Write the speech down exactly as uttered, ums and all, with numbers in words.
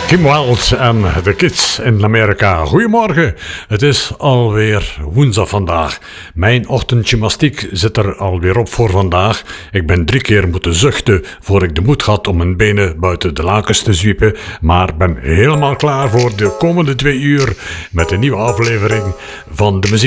Kim Wilde en de Kids in Amerika. Goedemorgen, het is alweer woensdag vandaag. Mijn ochtendgymnastiek zit er alweer op voor vandaag. Ik ben drie keer moeten zuchten voor ik de moed had om mijn benen buiten de lakens te zwiepen. Maar ben helemaal klaar voor de komende twee uur met een nieuwe aflevering van de muziek.